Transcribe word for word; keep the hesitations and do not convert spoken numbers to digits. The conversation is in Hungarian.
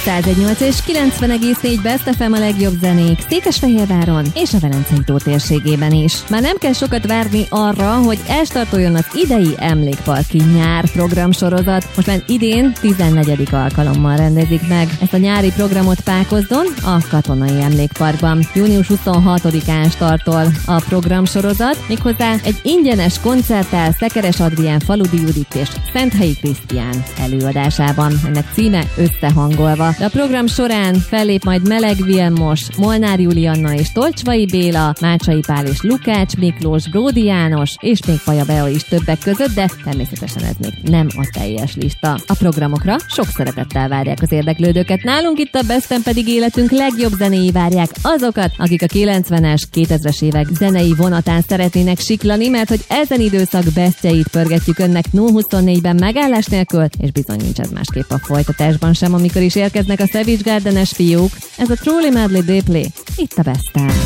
száz nyolc és kilencven egész négy Best ef em a legjobb zenék Székesfehérváron és a Velencei tó térségében is. Már nem kell sokat várni arra, hogy elstartoljon az idei Emlékparki nyár programsorozat. Most már idén tizennegyedik alkalommal rendezik meg ezt a nyári programot Pákozdon, a Katonai Emlékparkban. június huszonhatodikán startol a programsorozat, méghozzá egy ingyenes koncerttel Szekeres Adrián, Faludi Judit és Szenthelyi Krisztián előadásában. Ennek címe Összehangolva. De a program során fellép majd Meleg Vilmos, Molnár Julianna és Tolcsvai Béla, Mácsai Pál és Lukács Miklós, Bródi János és még Paja Bea is többek között, de természetesen ez még nem a teljes lista. A programokra sok szeretettel várják az érdeklődőket. Nálunk itt a Besten pedig életünk legjobb zenéi várják azokat, akik a kilencvenes, kétezres évek zenei vonatán szeretnének siklani, mert hogy ezen időszak bestjeit pörgetjük önnek nulla huszonnégyben megállás nélkül, és bizony nincs ez másképp a folytatásban sem, amikor is érkeznek a Savage Garden-es fiúk. Ez a Truly Madly Deeply itt a Besten.